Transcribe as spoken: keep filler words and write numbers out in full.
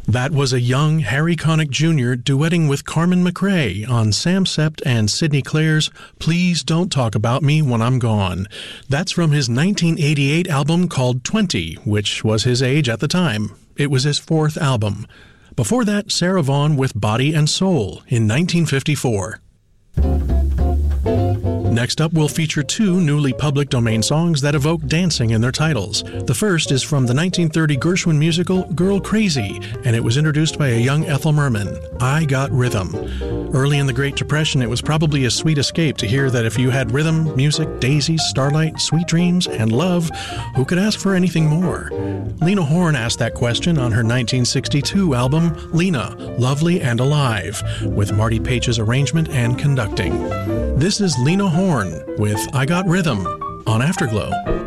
That was a young Harry Connick Junior duetting with Carmen McRae on Sam Sept and Sidney Clare's Please Don't Talk About Me When I'm Gone. That's from his nineteen eighty-eight album called twenty, which was his age at the time. It was his fourth album. Before that, Sarah Vaughan with Body and Soul in nineteen fifty-four. Next up, we'll feature two newly public domain songs that evoke dancing in their titles. The first is from the nineteen thirty Gershwin musical Girl Crazy, and it was introduced by a young Ethel Merman, I Got Rhythm. Early in the Great Depression, it was probably a sweet escape to hear that if you had rhythm, music, daisies, starlight, sweet dreams, and love, who could ask for anything more? Lena Horne asked that question on her nineteen sixty-two album, Lena, Lovely and Alive, with Marty Page's arrangement and conducting. This is Lena Horne with I Got Rhythm on Afterglow.